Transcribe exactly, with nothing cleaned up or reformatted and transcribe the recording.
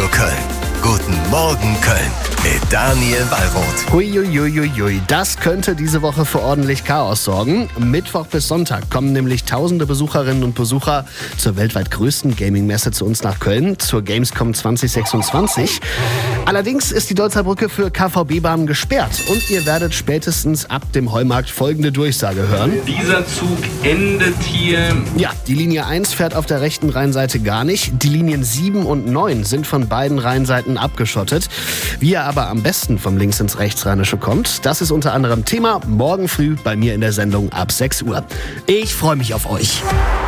Köln. Guten Morgen Köln mit Daniel Wallroth. Huiuiuiui, das könnte diese Woche für ordentlich Chaos sorgen. Mittwoch bis Sonntag kommen nämlich tausende Besucherinnen und Besucher zur weltweit größten Gaming-Messe zu uns nach Köln, zur Gamescom zwanzig sechsundzwanzig. Allerdings ist die Deutzer Brücke für K V B-Bahnen gesperrt und ihr werdet spätestens ab dem Heumarkt folgende Durchsage hören. Dieser Zug endet hier. Ja, die Linie eins fährt auf der rechten Rheinseite gar nicht. Die Linien sieben und neun sind von beiden Rheinseiten abgeschottet. Wie ihr aber am besten vom Links ins Rechtsrheinische kommt, das ist unter anderem Thema morgen früh bei mir in der Sendung ab sechs Uhr. Ich freue mich auf euch.